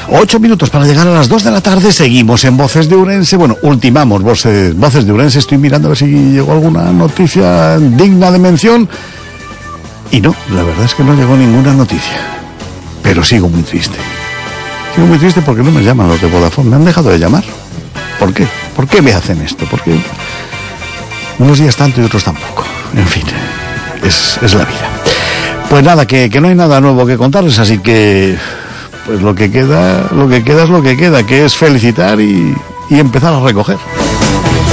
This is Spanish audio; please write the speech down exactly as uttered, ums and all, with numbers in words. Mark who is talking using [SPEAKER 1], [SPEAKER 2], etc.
[SPEAKER 1] Ocho minutos para llegar a las dos de la tarde. Seguimos en Voces de Ourense. Bueno, ultimamos Voces, Voces de Ourense. Estoy mirando a ver si llegó alguna noticia digna de mención. Y no, la verdad es que no llegó ninguna noticia. Pero sigo muy triste. Sigo muy triste porque no me llaman los de Vodafone. Me han dejado de llamar. ¿Por qué? ¿Por qué me hacen esto? Porque unos días tanto y otros tampoco. En fin, es, es la vida. Pues nada, que, que no hay nada nuevo que contarles, así que pues lo que queda, lo que queda es lo que queda, que es felicitar y, y empezar a recoger.